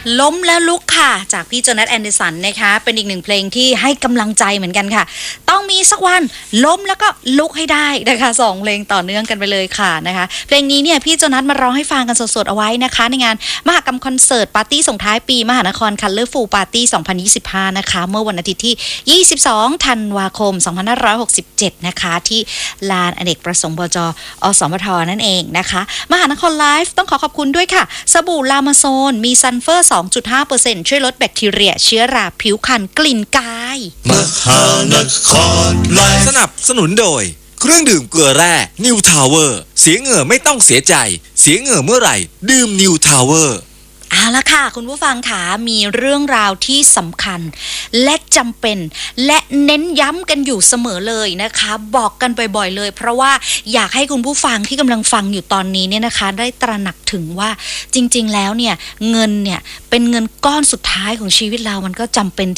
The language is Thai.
ล้มแล้วลุกค่ะจากพี่โจนาธแอนเดอร์สันนะคะเป็นอีกหนึ่งเพลงที่ให้กำลังใจเหมือนกันค่ะต้องมีสักวันล้มแล้วก็ลุกให้ได้นะคะ2เพลงต่อเนื่องกันไปเลยค่ะนะคะเพลงนี้เนี่ยพี่โจนาธมาร้องให้ฟังกันสดๆเอาไว้นะคะในงานมหกรรมคอนเสิร์ตปาร์ตี้ส่งท้ายปีมหานคร Colorful Party 2025นะคะเมื่อวันอาทิตย์ที่22ธันวาคม2567นะคะที่ลานอเนกประสงค์บจ.อสมทนั่นเองนะคะมหานครไลฟ์ต้องขอคุณด้วยค่ะสบู่ลามาโซนมีซัลเฟอร์ 2.5% ช่วยลดแบคทีเรียเชื้อราผิวคันกลิ่นกายมหานครไลฟ์สนับสนุนโดยเครื่องดื่มเกลือแร่นิวทาวเวอร์เสียเหงื่อไม่ต้องเสียใจเสียเหงื่อเมื่อไหร่ดื่มนิวทาวเวอร์เอาละค่ะคุณผู้ฟังค่ะมีเรื่องราวที่สำคัญและจำเป็นและเน้นย้ำกันอยู่เสมอเลยนะคะบอกกันบ่อยๆเลยเพราะว่าอยากให้คุณผู้ฟังที่กำลังฟังอยู่ตอนนี้เนี่ยนะคะได้ตระหนักถึงว่าจริงๆแล้วเนี่ยเงินเนี่ยเป็นเงินก้อนสุดท้ายของชีวิตเรามันก็จำเป็น